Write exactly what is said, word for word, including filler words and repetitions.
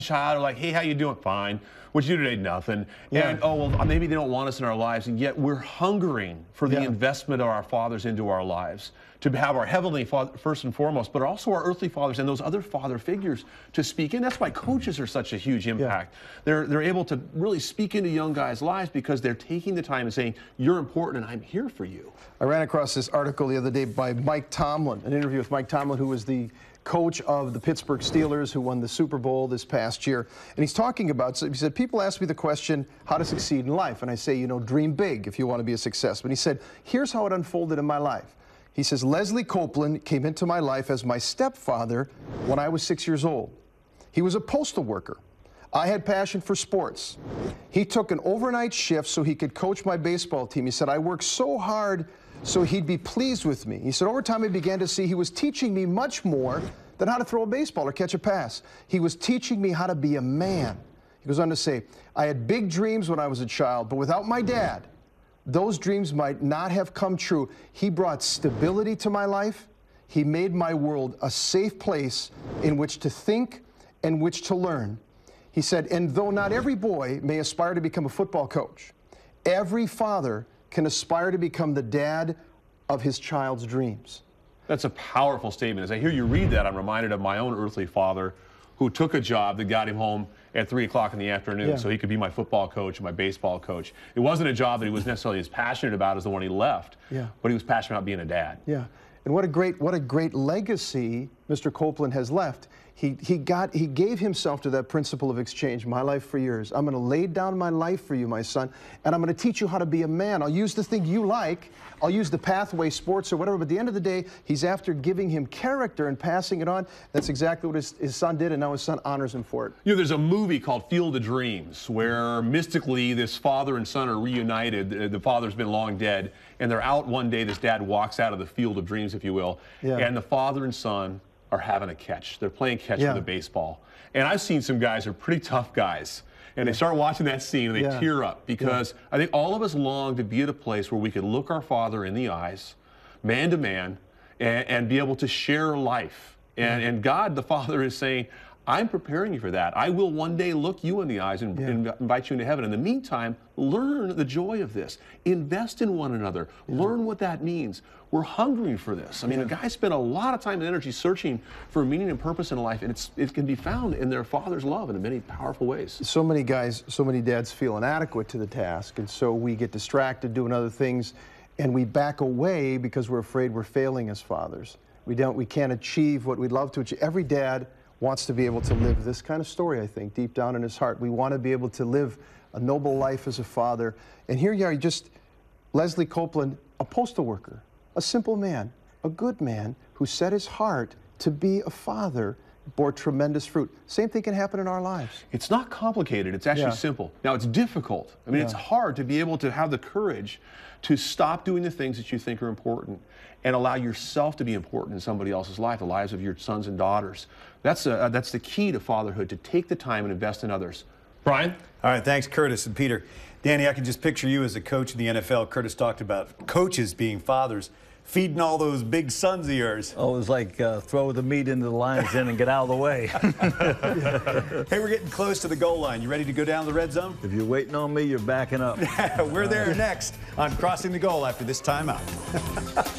child are like, hey, how you doing? Fine. What'd you do today? Nothing. Yeah. And, oh, well, maybe they don't want us in our lives, and yet we're hungering for the Yeah. investment of our fathers into our lives, to have our heavenly father first and foremost, but also our earthly fathers and those other father figures to speak in. That's why coaches are such a huge impact. Yeah. They're, they're able to really speak into young guys' lives because they're taking the time and saying, you're important and I'm here for you. I ran across this article the other day by Mike Tomlin, an interview with Mike Tomlin, who was the coach of the Pittsburgh Steelers, who won the Super Bowl this past year. And he's talking about, so he said, people ask me the question, how to succeed in life. And I say, you know, dream big if you want to be a success. But he said, here's how it unfolded in my life. He says, Leslie Copeland came into my life as my stepfather when I was six years old. He was a postal worker. I had passion for sports. He took an overnight shift so he could coach my baseball team. He said, I worked so hard so he'd be pleased with me. He said, over time I began to see he was teaching me much more than how to throw a baseball or catch a pass. He was teaching me how to be a man. He goes on to say, I had big dreams when I was a child, but without my dad, those dreams might not have come true. He brought stability to my life. He made my world a safe place in which to think and which to learn. He said, and though not every boy may aspire to become a football coach, every father can aspire to become the dad of his child's dreams. That's a powerful statement. As I hear you read that, I'm reminded of my own earthly father who took a job that got him home at three o'clock in the afternoon Yeah. so he could be my football coach and my baseball coach. It wasn't a job that he was necessarily as passionate about as the one he left, Yeah. but he was passionate about being a dad. Yeah, and what a great, what a great legacy Mister Copeland has left. He, he, got, he gave himself to that principle of exchange, my life for yours. I'm going to lay down my life for you, my son, and I'm going to teach you how to be a man. I'll use the thing you like. I'll use the pathway, sports, or whatever, but at the end of the day, he's after giving him character and passing it on. That's exactly what his, his son did, and now his son honors him for it. You know, there's a movie called Field of Dreams where mystically this father and son are reunited. The, the father's been long dead, and they're out one day. This dad walks out of the Field of Dreams, if you will, Yeah. and the father and son are having a catch. They're playing catch Yeah. with a baseball. And I've seen some guys who are pretty tough guys, and they start watching that scene and they Yeah. tear up because I think all of us long to be at a place where we could look our father in the eyes, man to man, and, and be able to share life. And, and God, the Father, is saying, I'm preparing you for that. I will one day look you in the eyes and, Yeah. and invite you into heaven. In the meantime, learn the joy of this. Invest in one another. Yeah. Learn what that means. We're hungry for this. I mean, yeah. the guys spend a lot of time and energy searching for meaning and purpose in life, and it's, it can be found in their Father's love in many powerful ways. So many guys, so many dads feel inadequate to the task, and so we get distracted doing other things, and we back away because we're afraid we're failing as fathers. We don't, we can't achieve what we'd love to achieve. Every dad wants to be able to live this kind of story, I think, deep down in his heart. We want to be able to live a noble life as a father. And here you are, just Leslie Copeland, a postal worker, a simple man, a good man who set his heart to be a father, bore tremendous fruit. Same thing can happen in our lives. It's not complicated. It's actually Yeah. simple. Now, it's difficult. I mean, Yeah. it's hard to be able to have the courage to stop doing the things that you think are important and allow yourself to be important in somebody else's life, the lives of your sons and daughters. That's, a, that's the key to fatherhood, to take the time and invest in others. Brian? All right, thanks, Curtis and Peter. Danny, I can just picture you as a coach in the N F L. Curtis talked about coaches being fathers, feeding all those big sons of yours. Oh, it was like uh, throw the meat into the lion's den and get out of the way. Hey, we're getting close to the goal line. You ready to go down the red zone? If you're waiting on me, you're backing up. We're there next on Crossing the Goal after this timeout.